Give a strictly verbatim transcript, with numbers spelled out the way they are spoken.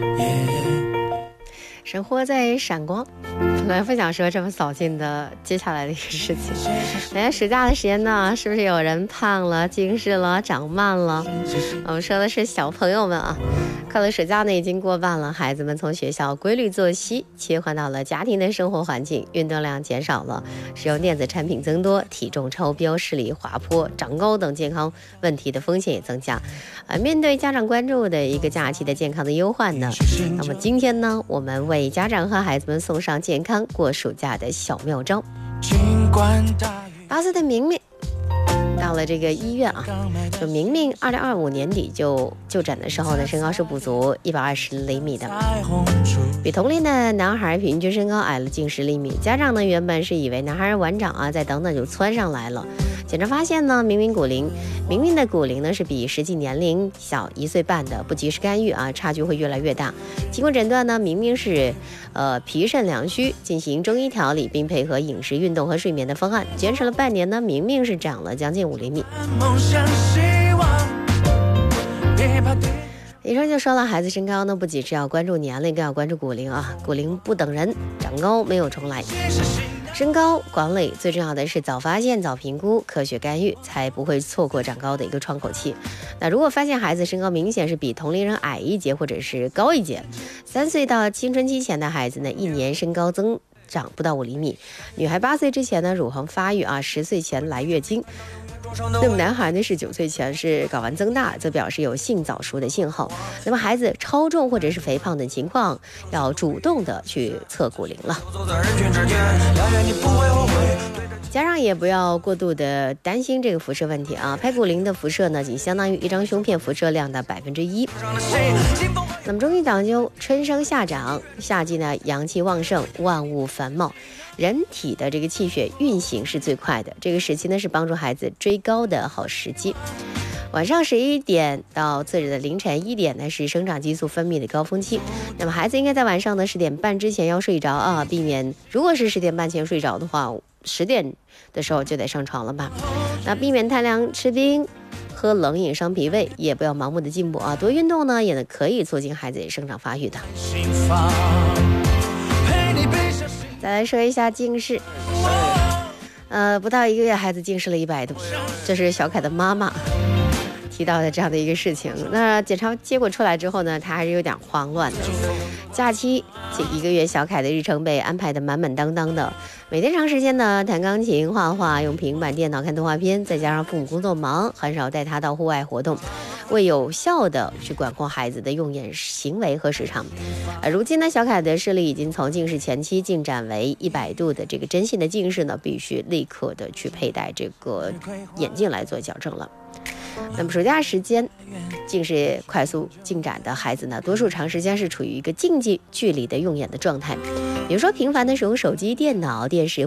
生活在闪光，本来不想说这么扫兴的接下来的一个事情。哎，暑假的时间呢，是不是有人胖了、近视了、长慢了？我们说的是小朋友们啊。快乐暑假呢已经过半了，孩子们从学校规律作息切换到了家庭的生活环境，运动量减少了，使用电子产品增多，体重超标、视力滑坡、长高等健康问题的风险也增加。呃，面对家长关注的一个假期的健康的忧患呢，那么今天呢，我们为家长和孩子们送上健康过暑假的小妙招。八岁的明明到了这个医院啊，就明明二零二五年底就就诊的时候呢，身高是不足一百二十厘米的，比同龄的男孩平均身高矮了近十厘米。家长呢原本是以为男孩晚长啊，再等等就蹿上来了。检查发现呢，明明骨龄，明明的骨龄呢是比实际年龄小一岁半的，不及时干预啊，差距会越来越大。经过诊断呢，明明是呃脾肾两虚，进行中医调理，并配合饮食、运动和睡眠的方案，坚持了半年呢，明明是长了将近五厘米。医生就说了，孩子身高呢不仅是要关注年龄，更要关注骨龄啊，骨龄不等人，长高没有重来。身高管理最重要的是早发现、早评估、科学干预，才不会错过长高的一个窗口期。那如果发现孩子身高明显是比同龄人矮一截或者是高一截，三岁到青春期前的孩子呢，一年身高增长不到五厘米；女孩八岁之前呢，乳房发育啊，十岁前来月经。那么男孩呢是九岁前是睾丸增大，则表示有性早熟的信号。那么孩子超重或者是肥胖的情况，要主动的去测骨龄了。家长也不要过度的担心这个辐射问题啊，拍骨龄的辐射呢，仅相当于一张胸片辐射量的百分之一。那么中医讲究春生夏长，夏季呢阳气旺盛，万物繁茂，人体的这个气血运行是最快的，这个时期呢是帮助孩子追高的好时机。晚上十一点到次日的凌晨一点呢是生长激素分泌的高峰期，那么孩子应该在晚上的十点半之前要睡着啊，避免如果是十点半前睡着的话，十点的时候就得上床了吧。那避免太凉吃冰喝冷饮伤脾胃，也不要盲目的进补啊，多运动呢也可以促进孩子生长发育的。再来说一下近视，呃，不到一个月孩子近视了一百度，这是小凯的妈妈提到的这样的一个事情。那检查结果出来之后呢，他还是有点慌乱的。假期这一个月，小凯的日程被安排的满满当当的，每天长时间呢弹钢琴、画画，用平板电脑看动画片，再加上父母工作忙，很少带他到户外活动，为有效的去管控孩子的用眼行为和时长。呃，如今呢，小凯的视力已经从近视前期进展为一百度的这个真性的近视呢，必须立刻的去佩戴这个眼镜来做矫正了。那么暑假时间，近视快速进展的孩子呢，多数长时间是处于一个近距离的用眼的状态，比如说频繁的使用手机、电脑、电视